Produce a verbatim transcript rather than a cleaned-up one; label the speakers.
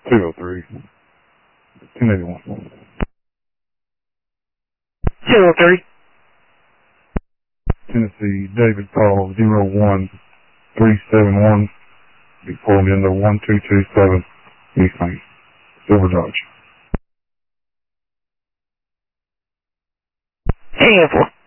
Speaker 1: two oh three. ten eighty-one.
Speaker 2: two oh three.
Speaker 1: Tennessee, David call zero one three seven one. Be pulling into one two two seven. East Main. Silver Dodge.
Speaker 2: Hang on for